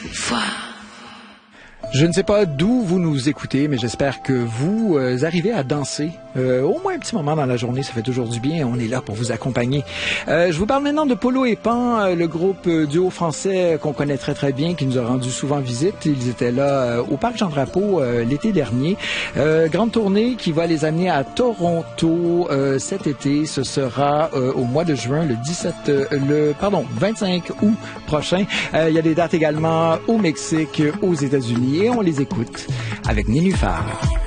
Je ne sais pas d'où vous nous écoutez, mais j'espère que vous arrivez à danser au moins un petit moment dans la journée. Ça fait toujours du bien. On est là pour vous accompagner. Je vous parle maintenant de Polo et Pan, le groupe duo français qu'on connaît très très bien, qui nous a rendu souvent visite. Ils étaient là au Parc Jean-Drapeau l'été dernier. Grande tournée qui va les amener à Toronto cet été. Ce sera au mois de juin, le 25 août prochain. Il y a des dates également au Mexique, aux États-Unis. Et on les écoute avec Nénuphar.